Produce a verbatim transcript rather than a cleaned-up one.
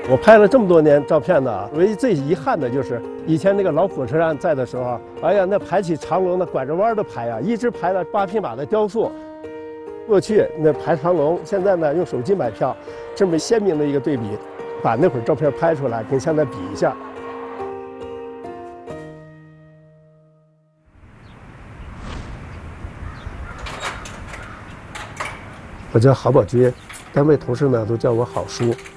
我拍了这么多年照片呢，唯一最遗憾的就是以前那个老火车站在的时候，哎呀，那排起长龙的拐着弯的排啊，一直排到八匹马的雕塑。过去那排长龙，现在呢用手机买票，这么鲜明的一个对比，把那会儿照片拍出来，跟现在比一下。我叫郝宝军，单位同事呢都叫我郝叔。